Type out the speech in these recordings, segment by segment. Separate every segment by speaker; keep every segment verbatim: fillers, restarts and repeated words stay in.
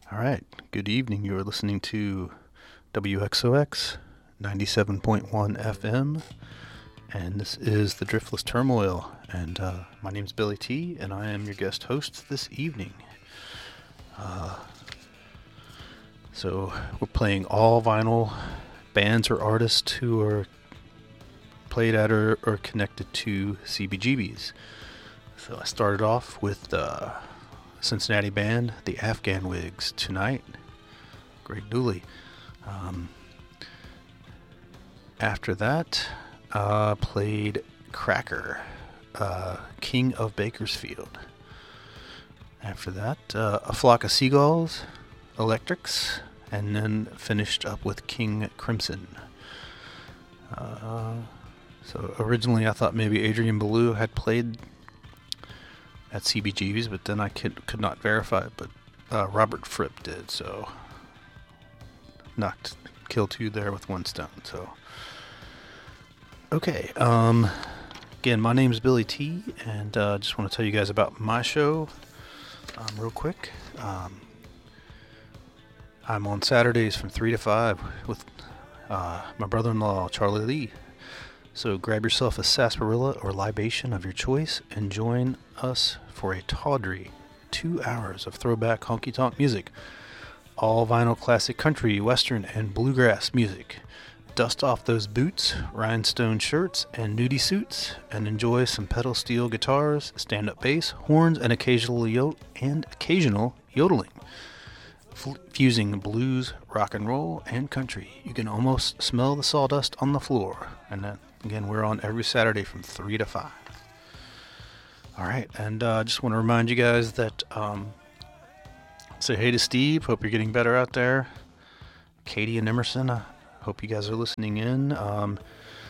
Speaker 1: All right. Good evening. You are listening to W X O X ninety-seven point one F M, and this is the Driftless Turmoil. And uh, my name's Billy T, and I am your guest host this evening. Uh, so we're playing all vinyl bands or artists who are played at or, or connected to C B G Bs. So I started off with uh, Cincinnati band, the Afghan Wigs, tonight. Greg Dooley. Um, after that, uh, played Cracker, uh, King of Bakersfield. After that, uh, A Flock of Seagulls, Electrics, and then finished up with King Crimson. Uh, so originally I thought maybe Adrian Belew had played at C B G B's, but then I could, could not verify it, but uh, Robert Fripp did, so knocked, killed two there with one stone. So okay, um, again, my name is Billy T, and I uh, just want to tell you guys about my show um, real quick. Um, I'm on Saturdays from three to five with uh, my brother-in-law, Charlie Lee. So grab yourself a sarsaparilla or libation of your choice and join us for a tawdry two hours of throwback honky-tonk music. All vinyl classic country, western, and bluegrass music. Dust off those boots, rhinestone shirts, and nudie suits, and enjoy some pedal steel guitars, stand-up bass, horns, and occasional yo- and occasional yodeling. F- fusing blues, rock and roll, and country. You can almost smell the sawdust on the floor. And that, again, we're on every Saturday from three to five. All right, and I uh, just want to remind you guys that um, say hey to Steve. Hope you're getting better out there. Katie and Emerson, I hope you guys are listening in. Um,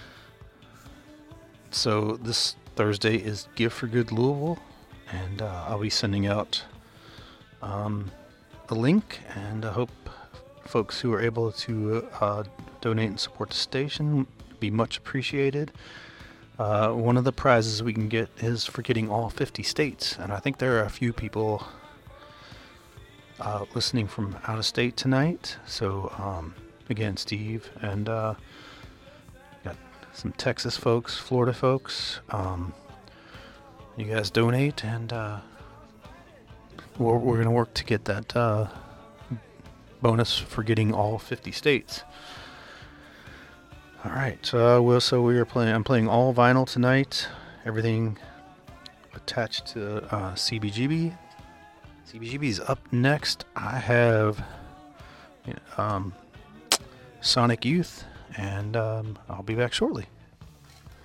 Speaker 1: so this Thursday is Give for Good Louisville, and uh, I'll be sending out um, a link, and I hope folks who are able to uh, donate and support the station be much appreciated. Uh, one of the prizes we can get is for getting all fifty states, and I think there are a few people uh, listening from out of state tonight. So um, again, Steve, and uh, got some Texas folks, Florida folks. Um, you guys donate, and uh, we're, we're going to work to get that uh, bonus for getting all fifty states. All right, uh, well, so we are playing. I'm playing all vinyl tonight. Everything attached to uh, C B G B. C B G B is up next. I have um, Sonic Youth, and um, I'll be back shortly.